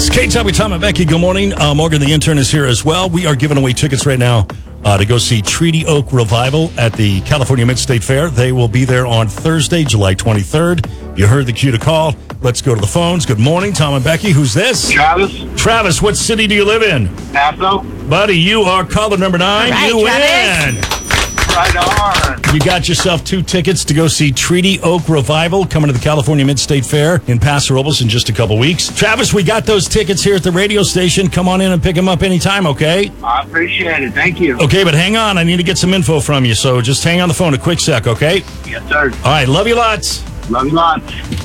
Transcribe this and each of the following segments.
It's K-Top with Tom and Becky. Good morning. Morgan, the intern, is here as well. We are giving away tickets right now to go see Treaty Oak Revival at the California Mid-State Fair. They will be there on Thursday, July 23rd. You heard the cue to call. Let's go to the phones. Good morning, Tom and Becky. Who's this? Travis. Travis, what city do you live in? Paso. Buddy, you are caller number 9. Right, you Travis. win. Right on. You got yourself 2 tickets to go see Treaty Oak Revival coming to the California Mid-State Fair in Paso Robles in just a couple weeks. Travis, we got those tickets here at the radio station. Come on in and pick them up anytime, okay? I appreciate it. Thank you. Okay, but hang on. I need to get some info from you, so just hang on the phone a quick sec, okay? Yes, sir. All right, love you lots. Love you lots.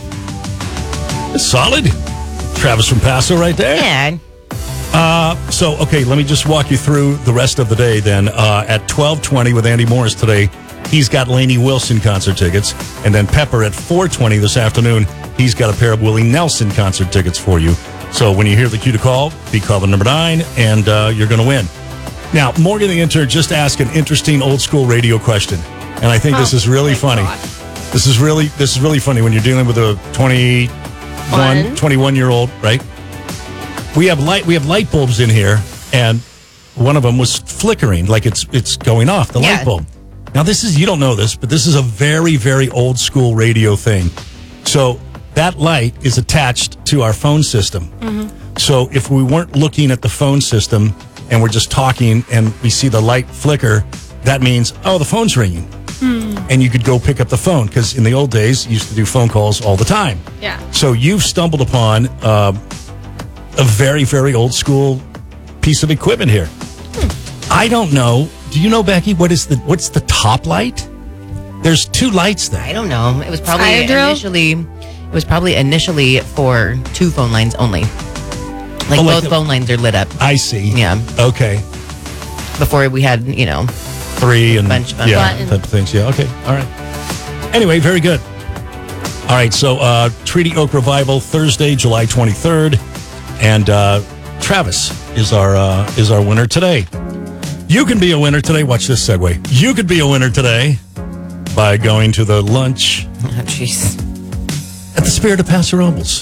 Solid. Travis from Paso right there. Man. Okay, let me just walk you through the rest of the day then. At 12:20 with Andy Morris today, he's got Lainey Wilson concert tickets. And then Pepper at 4:20 this afternoon, he's got a pair of Willie Nelson concert tickets for you. So when you hear the cue to call, be caller number 9, and you're going to win. Now, Morgan the intern just asked an interesting old school radio question. And I think this is really funny. gosh. This is really funny when you're dealing with a 21-year-old, right? We have light bulbs in here, and one of them was flickering, like it's going off, the light bulb. Now you don't know this, but this is a very, very old school radio thing. So that light is attached to our phone system. Mm-hmm. So if we weren't looking at the phone system and we're just talking and we see the light flicker, that means, oh, the phone's ringing. And you could go pick up the phone, because in the old days, you used to do phone calls all the time. Yeah. So you've stumbled upon a very, very old school piece of equipment here. I don't know. Do you know, Becky, what's the top light? There's 2 lights there. I don't know. It was probably Fire drill? initially for 2 phone lines only. Like both phone lines are lit up. I see. Yeah. Okay. Before we had, 3 and bunch of type of things. Yeah. Okay. All right. Anyway, very good. All right. So Treaty Oak Revival Thursday, July 23rd, and Travis is our winner today. You can be a winner today. Watch this segue. You could be a winner today by going to the lunch Oh, jeez. at the Spirit of Paso Robles.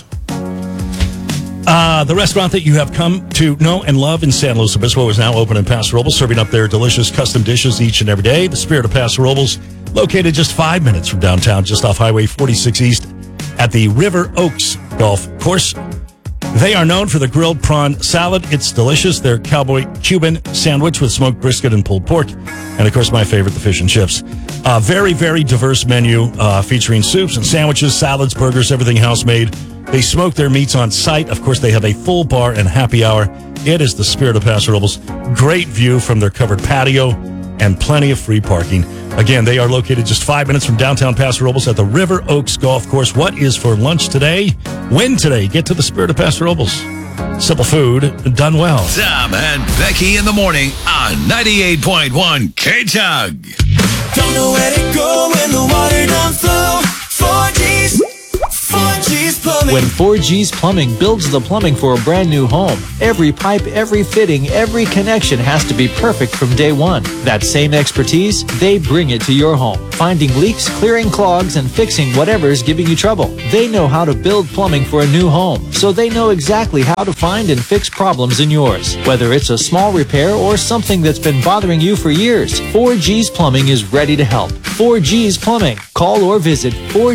The restaurant that you have come to know and love in San Luis Obispo is now open in Paso Robles, serving up their delicious custom dishes each and every day. The Spirit of Paso Robles, located just 5 minutes from downtown, just off Highway 46 East at the River Oaks Golf Course. They are known for the grilled prawn salad. It's delicious. Their cowboy Cuban sandwich with smoked brisket and pulled pork. And, of course, my favorite, the fish and chips. Very, very diverse menu featuring soups and sandwiches, salads, burgers, everything house-made. They smoke their meats on site. Of course, they have a full bar and happy hour. It is the Spirit of Paso Robles. Great view from their covered patio and plenty of free parking. Again, they are located just 5 minutes from downtown Paso Robles at the River Oaks Golf Course. What is for lunch today? Win today. Get to the Spirit of Paso Robles. Simple food done well. Tom and Becky in the morning on 98.1 K-Tug. Don't know where to go when the water don't flow. 4G's Plumbing. When 4G's Plumbing builds the plumbing for a brand new home, every pipe, every fitting, every connection has to be perfect from day one. That same expertise, they bring it to your home, finding leaks, clearing clogs, and fixing whatever's giving you trouble. They know how to build plumbing for a new home, so they know exactly how to find and fix problems in yours. Whether it's a small repair or something that's been bothering you for years, 4G's Plumbing is ready to help. 4G's Plumbing. Call or visit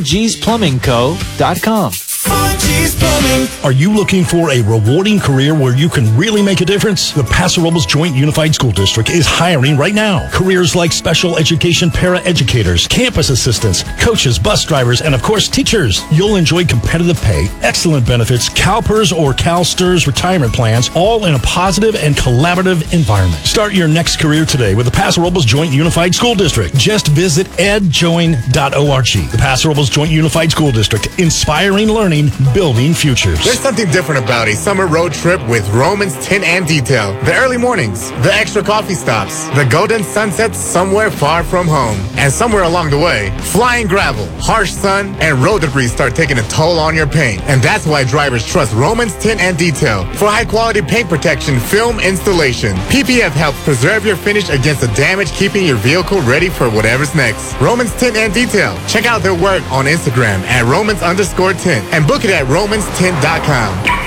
4gsplumbingco.com. 4G's Plumbing. Are you looking for a rewarding career where you can really make a difference? The Paso Robles Joint Unified School District is hiring right now. Careers like special education para-educators, campus assistants, coaches, bus drivers, and of course, teachers. You'll enjoy competitive pay, excellent benefits, CalPERS or CalSTRS retirement plans, all in a positive and collaborative environment. Start your next career today with the Paso Robles Joint Unified School District. Just visit edjoin.org. The Paso Robles Joint Unified School District, inspiring learning, building futures. There's something different about a summer road trip with Romans Tint and Detail. The early mornings, the extra coffee stops, the golden sunsets somewhere far from home. And somewhere along the way, flying gravel, harsh sun, and road debris start taking a toll on your paint. And that's why drivers trust Romans Tint and Detail for high-quality paint protection film installation. PPF helps preserve your finish against the damage, keeping your vehicle ready for whatever's next. Romans Tint and Detail. Check out their work on Instagram at Romans_tint and book it at romanstint.com.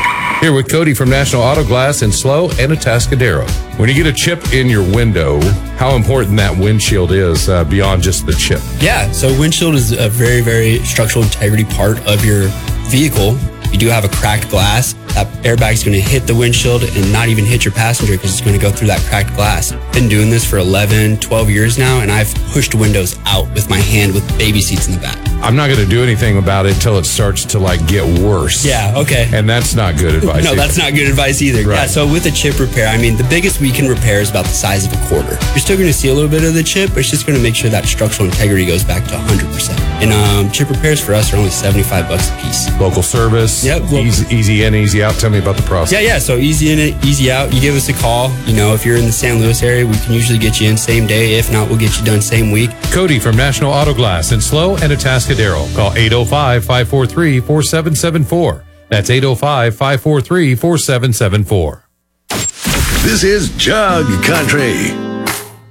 Here with Cody from National Auto Glass in SLO and Atascadero. When you get a chip in your window, how important that windshield is beyond just the chip? Yeah, so windshield is a very, very structural integrity part of your vehicle. You do have a cracked glass, that airbag is going to hit the windshield and not even hit your passenger because it's going to go through that cracked glass. Been doing this for 11, 12 years now, and I've pushed windows out with my hand with baby seats in the back. I'm not going to do anything about it until it starts to get worse. Yeah, okay. And that's not good advice. No, that's not good advice either. Right. Yeah, so with a chip repair, I mean, the biggest we can repair is about the size of a quarter. You're still going to see a little bit of the chip, but it's just going to make sure that structural integrity goes back to 100%. And chip repairs for us are only $75 a piece. Local service. Yep. Easy in, easy out. Tell me about the process. Yeah. So easy in, easy out. You give us a call. If you're in the San Luis area, we can usually get you in same day. If not, we'll get you done same week. Cody from National Auto Glass in SLO and Atascadero. Call 805-543-4774. That's 805-543-4774. This is Jug Country.